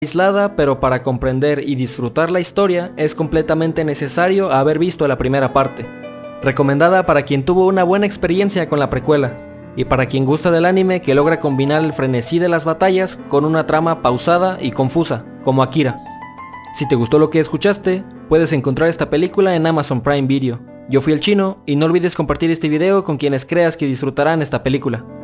aislada, pero para comprender y disfrutar la historia es completamente necesario haber visto la primera parte. Recomendada para quien tuvo una buena experiencia con la precuela, y para quien gusta del anime que logra combinar el frenesí de las batallas con una trama pausada y confusa, como Akira. Si te gustó lo que escuchaste, puedes encontrar esta película en Amazon Prime Video. Yo fui el Chino, y no olvides compartir este video con quienes creas que disfrutarán esta película.